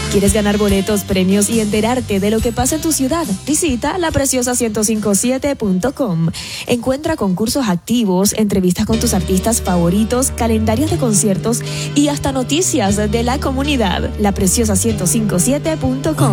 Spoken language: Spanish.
¿Quieres ganar boletos, premios y enterarte de lo que pasa en tu ciudad? Visita lapreciosa1057.com. Encuentra concursos activos, entrevistas con tus artistas favoritos, calendarios de conciertos y hasta noticias de la comunidad. lapreciosa1057.com.